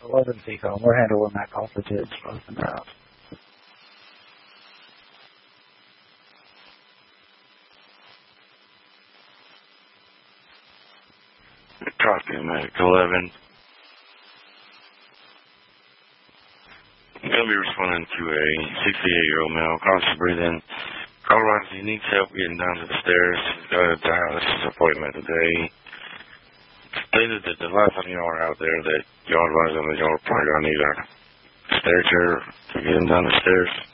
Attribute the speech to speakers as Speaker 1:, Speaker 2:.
Speaker 1: 11 Seacom. We're handling that call for Tibbs. Closing her out.
Speaker 2: Copy, Medic 11. I'm going to be responding to a 68-year-old male, constantly breathing. Colorado, he needs help getting down to the stairs. He's got a dialysis appointment today. Stated that the last time y'all are out there that y'all advised him that y'all are probably going to need a stair chair to get him down the stairs.